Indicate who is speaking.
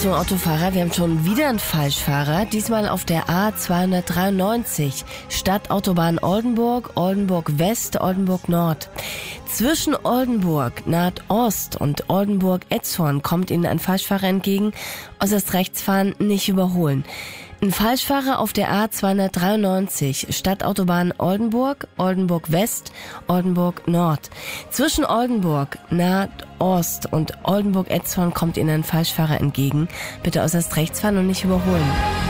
Speaker 1: Achtung Autofahrer, wir haben schon wieder einen Falschfahrer, diesmal auf der A293, Stadtautobahn Oldenburg, Oldenburg West, Oldenburg Nord. Zwischen Oldenburg Nordost und Oldenburg-Etzhorn kommt Ihnen ein Falschfahrer entgegen, äußerst rechts fahren, nicht überholen. Ein Falschfahrer auf der A293, Stadtautobahn Oldenburg, Oldenburg West, Oldenburg Nord. Zwischen Oldenburg Nordost und Oldenburg-Etzhorn kommt Ihnen ein Falschfahrer entgegen. Bitte äußerst rechts fahren und nicht überholen.